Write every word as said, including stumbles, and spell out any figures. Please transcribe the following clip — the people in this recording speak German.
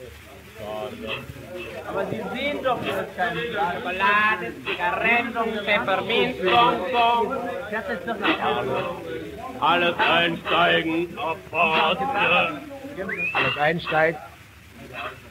Aber Sie sehen doch, das ist keine Schokolade, Zigaretten, Pfefferminz, Bonbon. Das ist doch nicht alles. Alles einsteigen, auf Pforte. Alles einsteigen.